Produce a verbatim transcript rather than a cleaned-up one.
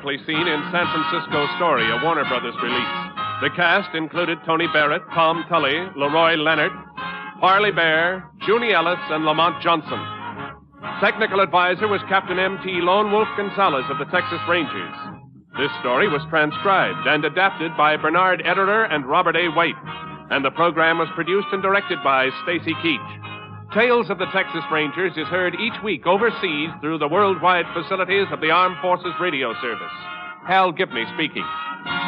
Seen in San Francisco Story, a Warner Brothers release. The cast included Tony Barrett, Tom Tully, Leroy Leonard, Parley Bear, Junie Ellis, and Lamont Johnson. Technical advisor was Captain M T Lone Wolf Gonzalez of the Texas Rangers. This story was transcribed and adapted by Bernard Ederer and Robert A. White, and the program was produced and directed by Stacy Keach. Tales of the Texas Rangers is heard each week overseas through the worldwide facilities of the Armed Forces Radio Service. Hal Gibney speaking.